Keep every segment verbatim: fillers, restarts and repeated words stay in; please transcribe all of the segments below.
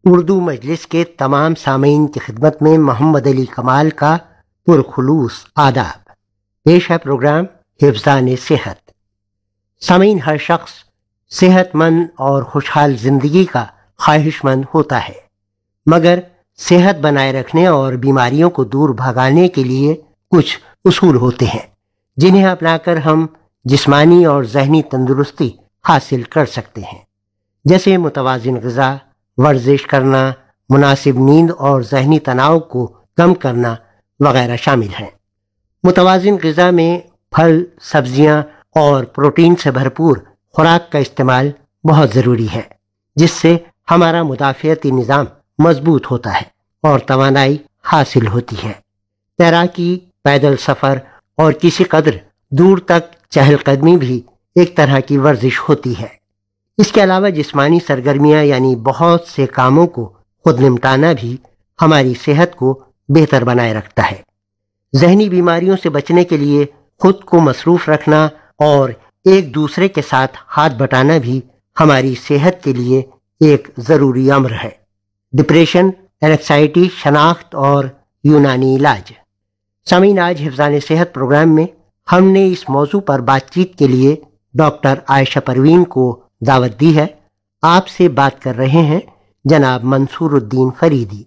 اردو مجلس کے تمام سامعین کی خدمت میں محمد علی کمال کا پرخلوص آداب۔ پیش ہے پروگرام حفظان صحت۔ سامعین، ہر شخص صحت مند اور خوشحال زندگی کا خواہش مند ہوتا ہے، مگر صحت بنائے رکھنے اور بیماریوں کو دور بھگانے کے لیے کچھ اصول ہوتے ہیں جنہیں اپنا کر ہم جسمانی اور ذہنی تندرستی حاصل کر سکتے ہیں، جیسے متوازن غذا، ورزش کرنا، مناسب نیند اور ذہنی تناؤ کو کم کرنا وغیرہ شامل ہیں۔ متوازن غذا میں پھل، سبزیاں اور پروٹین سے بھرپور خوراک کا استعمال بہت ضروری ہے، جس سے ہمارا مدافعتی نظام مضبوط ہوتا ہے اور توانائی حاصل ہوتی ہے۔ تیراکی، پیدل سفر اور کسی قدر دور تک چہل قدمی بھی ایک طرح کی ورزش ہوتی ہے۔ اس کے علاوہ جسمانی سرگرمیاں یعنی بہت سے کاموں کو خود نمٹانا بھی ہماری صحت کو بہتر بنائے رکھتا ہے۔ ذہنی بیماریوں سے بچنے کے لیے خود کو مصروف رکھنا اور ایک دوسرے کے ساتھ ہاتھ بٹانا بھی ہماری صحت کے لیے ایک ضروری امر ہے۔ ڈپریشن، اینگزائٹی، شناخت اور یونانی علاج۔ سامعین، آج حفظان صحت پروگرام میں ہم نے اس موضوع پر بات چیت کے لیے ڈاکٹر عائشہ پروین کو دعوت دی ہے۔ آپ سے بات کر رہے ہیں جناب منصور الدین فریدی۔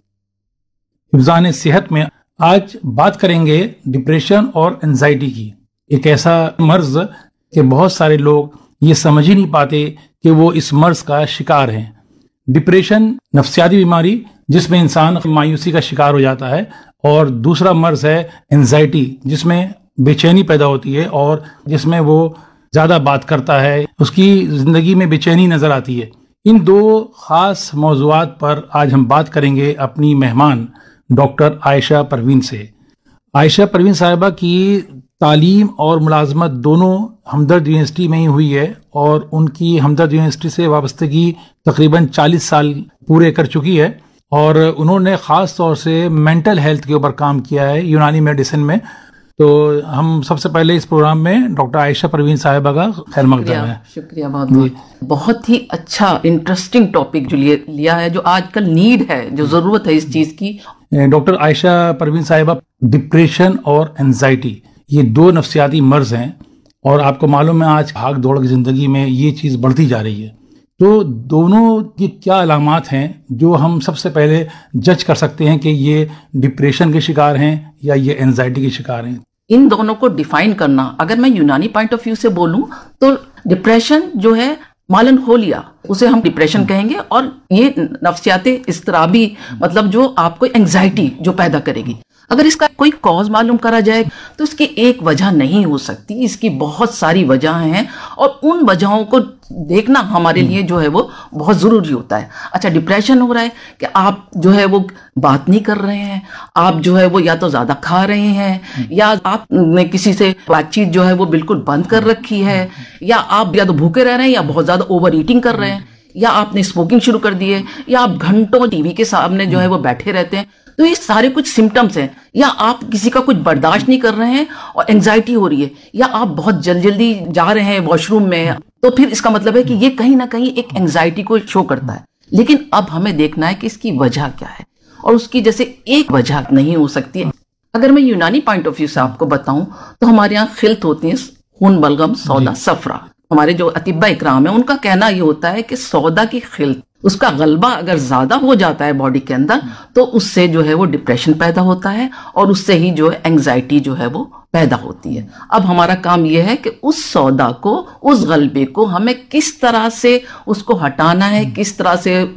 حفظان صحت میں آج بات کریں گے ڈپریشن اور انزائٹی کی، ایک ایسا مرض کہ بہت سارے لوگ یہ سمجھ ہی نہیں پاتے کہ وہ اس مرض کا شکار ہیں۔ ڈپریشن نفسیاتی بیماری جس میں انسان مایوسی کا شکار ہو جاتا ہے، اور دوسرا مرض ہے انزائٹی جس میں بے چینی پیدا ہوتی ہے اور جس میں وہ زیادہ بات کرتا ہے، اس کی زندگی میں بے چینی نظر آتی ہے۔ ان دو خاص موضوعات پر آج ہم بات کریں گے اپنی مہمان ڈاکٹر عائشہ پروین سے۔ عائشہ پروین صاحبہ کی تعلیم اور ملازمت دونوں ہمدرد یونیورسٹی میں ہی ہوئی ہے، اور ان کی ہمدرد یونیورسٹی سے وابستگی تقریباً چالیس سال پورے کر چکی ہے، اور انہوں نے خاص طور سے مینٹل ہیلتھ کے اوپر کام کیا ہے یونانی میڈیسن میں۔ تو ہم سب سے پہلے اس پروگرام میں ڈاکٹر عائشہ پروین صاحبہ کا خیر مقدم ہے۔ شکریہ بہت بہت بہت ہی اچھا انٹرسٹنگ ٹاپک جو لیا ہے، جو آج کل نیڈ ہے، جو ضرورت ہے اس چیز کی۔ ڈاکٹر عائشہ پروین صاحبہ، ڈپریشن اور انزائٹی یہ دو نفسیاتی مرض ہیں، اور آپ کو معلوم ہے آج بھاگ دوڑ کی زندگی میں یہ چیز بڑھتی جا رہی ہے۔ تو دونوں کی کیا علامات ہیں جو ہم سب سے پہلے جج کر سکتے ہیں کہ یہ ڈپریشن کے شکار ہیں یا یہ انزائٹی کے شکار ہیں؟ ان دونوں کو ڈیفائن کرنا، اگر میں یونانی پوائنٹ آف ویو سے بولوں تو ڈپریشن جو ہے مالن خولیا، اسے ہم ڈپریشن کہیں گے، اور یہ نفسیاتی اضطرابی مطلب جو آپ کو انگزائٹی جو پیدا کرے گی۔ اگر اس کا کوئی کاز معلوم کرا جائے تو اس کی ایک وجہ نہیں ہو سکتی، اس کی بہت ساری وجہیں ہیں، اور ان وجہوں کو دیکھنا ہمارے لیے جو ہے وہ بہت ضروری ہوتا ہے۔ اچھا، ڈپریشن ہو رہا ہے کہ آپ جو ہے وہ بات نہیں کر رہے ہیں، آپ جو ہے وہ یا تو زیادہ کھا رہے ہیں، یا آپ نے کسی سے بات چیت جو ہے وہ بالکل بند کر رکھی ہے، یا آپ یا تو بھوکے رہ رہے ہیں یا بہت زیادہ اوور ایٹنگ کر رہے ہیں، یا آپ نے اسموکنگ شروع کر دی ہے، یا آپ گھنٹوں ٹی وی کے سامنے جو ہے وہ بیٹھے رہتے ہیں۔ تو یہ سارے کچھ سمٹمز ہیں، یا آپ کسی کا کچھ برداشت نہیں کر رہے ہیں اور انگزائٹی ہو رہی ہے، یا آپ بہت جلد جلدی جا رہے ہیں واش روم میں، تو پھر اس کا مطلب ہے کہ یہ کہیں نہ کہیں ایک انگزائٹی کو شو کرتا ہے۔ لیکن اب ہمیں دیکھنا ہے کہ اس کی وجہ کیا ہے، اور اس کی جیسے ایک وجہ نہیں ہو سکتی۔ اگر میں یونانی پوائنٹ آف ویو سے آپ کو بتاؤں تو ہمارے یہاں خلط ہوتی ہیں، خون بلغم، سودا، صفرا۔ ہمارے جو اطباء اکرام ہیں ان کا کہنا یہ ہوتا ہے کہ سودا کی خلط، اس کا غلبہ اگر زیادہ ہو جاتا ہے باڈی کے اندر تو اس سے جو ہے وہ ڈپریشن پیدا ہوتا ہے، اور اس سے ہی جو ہے انگزائٹی جو ہے وہ پیدا ہوتی ہے۔ اب ہمارا کام یہ ہے کہ اس سودا کو، اس غلبے کو ہمیں کس طرح سے اس کو ہٹانا ہے، کس طرح سے